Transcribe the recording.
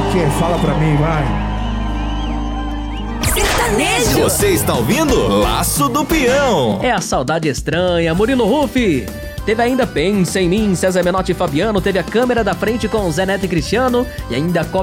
que? Fala pra mim, vai. Sertanejo. Você está ouvindo Laço do Peão. É a saudade estranha, Murilo Ruff. Teve ainda Pensa em Mim, César Menotti e Fabiano. Teve a câmera da frente com Zé Neto e Cristiano. E ainda